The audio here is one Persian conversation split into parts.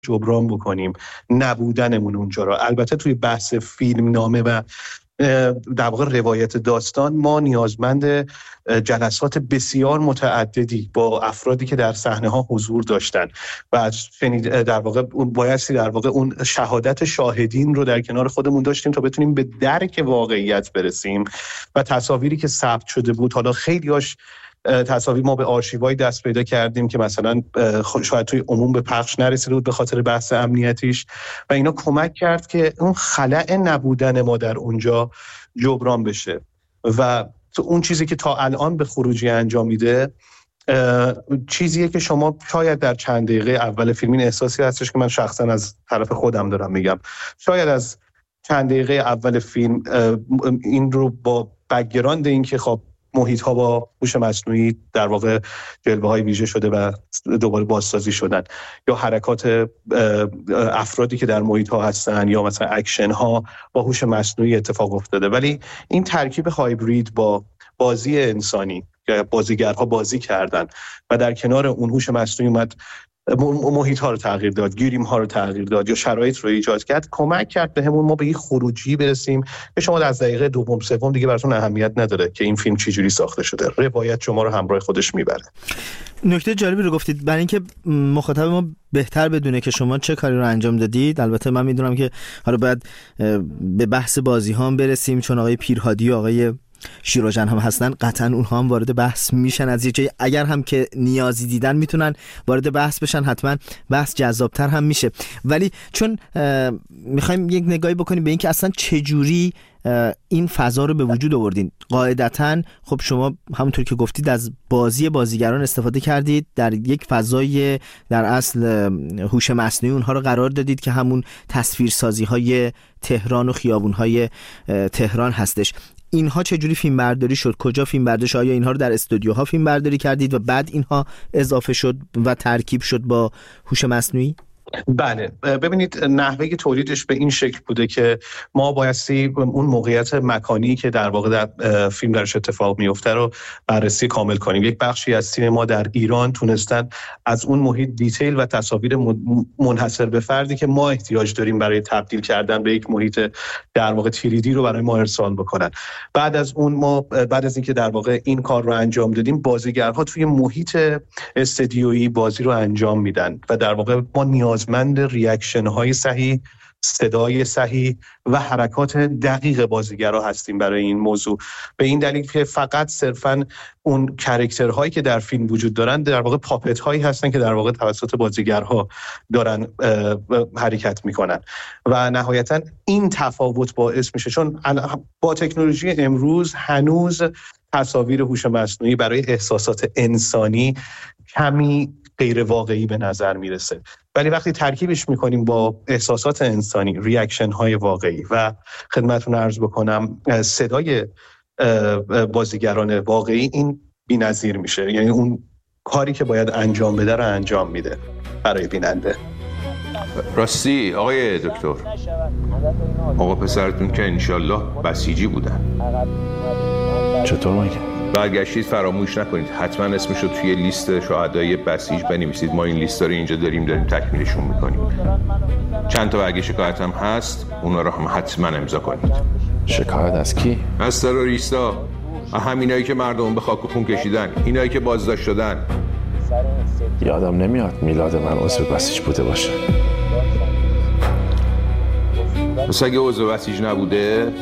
جبران بکنیم نبودنمون اونجا رو. البته توی بحث فیلم نامه و در واقع روایت داستان ما نیازمند جلسات بسیار متعددی با افرادی که در صحنه ها حضور داشتن و در واقع بایستی در واقع اون شهادت شاهدین رو در کنار خودمون داشتیم تا بتونیم به درک واقعیت برسیم. و تصاویری که ثبت شده بود، حالا خیلیاش تصاویر ما به آرشیوهای دست پیدا کردیم که مثلا شاید توی عموم به پخش نرسیده بود به خاطر بحث امنیتیش و اینا کمک کرد که اون خلأ نبودن ما در اونجا جبران بشه. و تو اون چیزی که تا الان به خروجی انجام میده چیزیه که شما شاید در چند دقیقه اول فیلم، این احساسی هستش که من شخصا از طرف خودم دارم میگم، شاید از چند دقیقه اول فیلم این رو با بک‌گراند این که خب محیط ها با هوش مصنوعی در واقع جلوه های ویژه شده و دوباره بازسازی شدن، یا حرکات افرادی که در محیط ها هستن، یا مثلا اکشن ها با هوش مصنوعی اتفاق افتاده، ولی این ترکیب هایبرید با بازی انسانی که بازیگرها بازی کردن و در کنار اون هوش مصنوعی اومد محیط ها رو تغییر داد، گیریم ها رو تغییر داد یا شرایط رو ایجاد کرد، کمک کرد به همون ما به این خروجی برسیم که شما از دقیقه دوم سوم دیگه براتون اهمیت نداره که این فیلم چجوری ساخته شده، روایت شما رو همراه خودش میبره. نکته جالبی رو گفتید، برای اینکه مخاطب ما بهتر بدونه که شما چه کاری رو انجام دادید. البته من میدونم که حالا باید به بحث بازی ها هم برسیم، چون آقای پیرهادی و آقای شیروژن هم هستن، قطعا اونها هم وارد بحث میشن از یه جایی، اگر هم که نیازی دیدن میتونن وارد بحث بشن، حتما بحث جذابتر هم میشه. ولی چون میخوایم یک نگاهی بکنیم به این که اصلا چجوری این فضا رو به وجود آوردین. قاعدتاً خب شما همونطور که گفتید از بازی بازیگران استفاده کردید، در یک فضای در اصل هوش مصنوعی اونها رو قرار دادید که همون تصویرسازی های تهران و خیابون های تهران هستش. اینها چجوری فیلم برداری شد؟ کجا فیلم برداری شد؟ آیا اینها رو در استودیوها فیلم برداری کردید و بعد اینها اضافه شد و ترکیب شد با هوش مصنوعی؟ بله، ببینید نحوه تولیدش به این شکل بوده که ما بایستی اون موقعیت مکانی که در واقع در فیلم درش اتفاق میفته رو بررسی کامل کنیم. یک بخشی از سینما در ایران تونستن از اون محیط دیتیل و تصاویر منحصر به فردی که ما احتیاج داریم برای تبدیل کردن به یک محیط در واقع تیریدی رو برای ما ارسال بکنن. بعد از اون ما بعد از اینکه در واقع این کار رو انجام دادیم، بازیگرها توی محیط استودیویی بازی رو انجام میدن و در واقع ما نیازمند ریاکشن های صحیح، صدای صحیح و حرکات دقیق بازیگرها هستیم برای این موضوع. به این دلیل که فقط صرفاً اون کاراکترهایی که در فیلم وجود دارن در واقع پاپت هایی هستن که در واقع توسط بازیگرها دارن حرکت میکنن و نهایتاً این تفاوت باعث میشه، چون با تکنولوژی امروز هنوز تصاویر هوش مصنوعی برای احساسات انسانی کمی غیر واقعی به نظر میرسه، ولی وقتی ترکیبش میکنیم با احساسات انسانی، ریاکشن های واقعی و خدمتتون عرض بکنم صدای بازیگران واقعی، این بی‌نظیر میشه. یعنی اون کاری که باید انجام بده رو انجام میده برای بیننده. راستی آقای دکتر، آقا پسرتون که انشالله بسیجی بودن. چطور مگه؟ برگشتید فراموش نکنید حتما اسمشو توی لیست شهدای بسیج بنویسید. ما این لیست رو اینجا داریم تکمیلشون میکنیم. چند تا برگه شکایت هم هست، اونا رو هم حتما امضا کنید. شکایت از کی؟ از تروریستا، همینایی که مردم به خاک و خون کشیدن، اینایی که بازداشت شدن. یادم نمیاد میلاد من عضو بسیج بوده باشه. پس اگه عضو بسیج نبوده،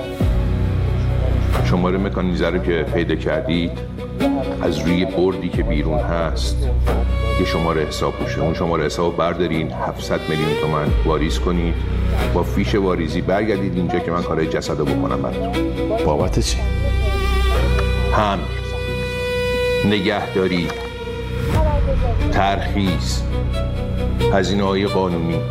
شماره مکانیزه رو که پیدا کردید از روی بردی که بیرون هست یه شماره حساب باشه. اون شماره حساب بردارین، 700 میلیون تومان واریز کنید، با فیش واریزی برگردید اینجا که من کارهای جسد رو بکنم براتون. بابت چی؟ هم نگهداری، ترخیص، هزینه‌های قانونی.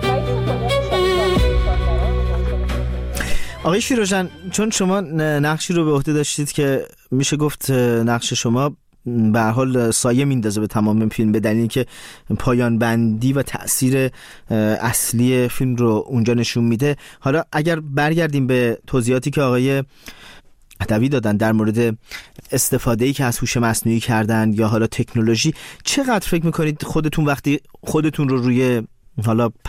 آقای شیروژن، چون شما نقشی رو به عهده داشتید که میشه گفت نقش شما به هر حال سایه میندازه به تمام فیلم، به دلیلی که پایان بندی و تأثیر اصلی فیلم رو اونجا نشون میده. حالا اگر برگردیم به توضیحاتی که آقای عدوی دادن در مورد استفاده‌ای که از هوش مصنوعی کردن یا حالا تکنولوژی، چقدر فکر میکنید خودتون وقتی خودتون رو روی حالا